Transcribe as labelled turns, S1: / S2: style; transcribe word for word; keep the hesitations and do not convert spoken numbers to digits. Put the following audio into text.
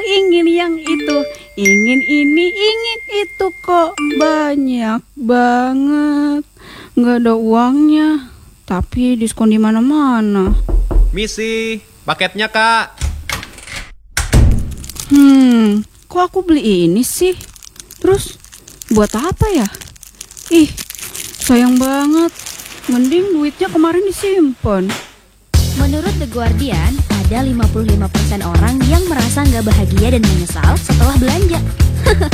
S1: ingin yang itu, ingin ini, ingin itu kok banyak banget. Nggak ada uangnya, tapi diskon di mana-mana.
S2: Misi, paketnya kak.
S1: Hmm, kok aku beli ini sih? Terus buat apa ya? Ih, sayang banget. Mending duitnya kemarin disimpan.
S3: Menurut The Guardian, ada lima puluh lima persen orang yang merasa nggak bahagia dan menyesal setelah belanja.